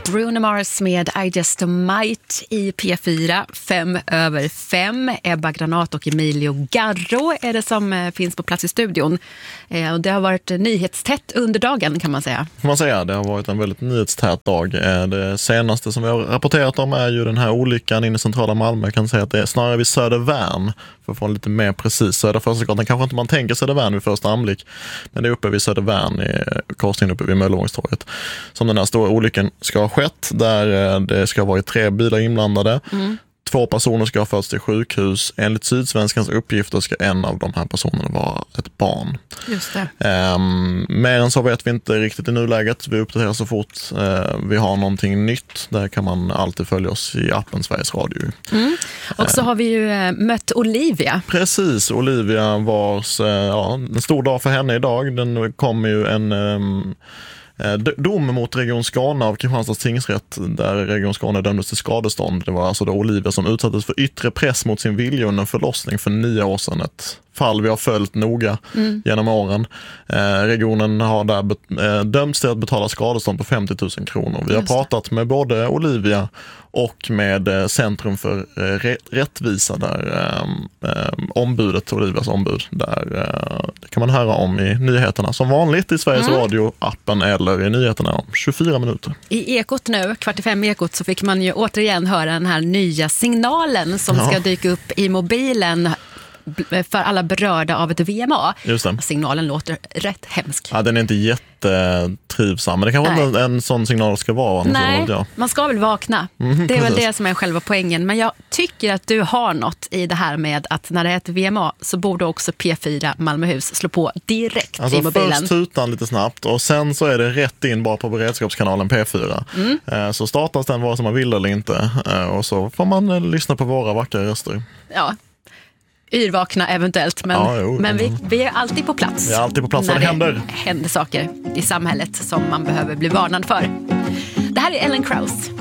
Bruno Mars med I Just Might i P4, 5:05. Ebba Granat och Emilio Garro är det som finns på plats i studion. Och det har varit nyhetstätt under dagen, kan man säga. Kan man säga, det har varit en väldigt nyhetstät dag. Det senaste som vi har rapporterat om är ju den här olyckan inne i centrala Malmö. Jag kan säga att det är snarare vid Södervärn, för att få en lite mer precis. Södra Förstagatan kanske inte man tänker Södervärn vid första anblick, men det är uppe vid Södervärn i korsningen uppe vid Möllevångstorget som den här stora olyckan ska ha skett, där det ska ha varit 3 bilar inblandade. 2 personer ska ha förts till sjukhus. Enligt Sydsvenskans uppgifter ska en av de här personerna vara ett barn. Just det. Mer än så vet vi inte riktigt i nuläget. Vi uppdaterar så fort vi har någonting nytt. Där kan man alltid följa oss i appen Sveriges Radio. Och så har vi ju mött Olivia. Precis, Olivia var en stor dag för henne idag. Den kom ju en dom mot Region Skåne av Kristianstads tingsrätt, där Region Skåne dömdes till skadestånd. Det var alltså då Olivia som utsattes för yttre press mot sin vilja under en förlossning för 9 år sedan. Ett fall vi har följt noga genom åren. Regionen har där dömts till att betala skadestånd på 50 000 kronor. Vi har pratat med både Olivia och med Centrum för rättvisa, där ombudet, Olivias ombud, där det kan man höra om i nyheterna som vanligt i Sveriges Radio-appen eller i nyheterna om 24 minuter. I Ekot nu, 4:45 Ekot, så fick man ju återigen höra den här nya signalen som ska dyka upp i mobilen för alla berörda av ett VMA. Just det. Signalen låter rätt hemsk. Ja, den är inte jättetrivsam, men det kanske inte en sån signal ska vara. Nej, man ska väl vakna. Det är väl det som är själva poängen. Men jag tycker att du har något i det här med att när det är ett VMA så borde också P4 Malmöhus slå på direkt i mobilen. Först tutan lite snabbt och sen så är det rätt in bara på beredskapskanalen P4. Så startas den vare sig man vill eller inte. Och så får man lyssna på våra vackra röster. Ja. Yrvakna eventuellt, men vi är alltid på plats. Vi är alltid på plats när det händer saker i samhället som man behöver bli varnad för. Det här är Ellen Krauss.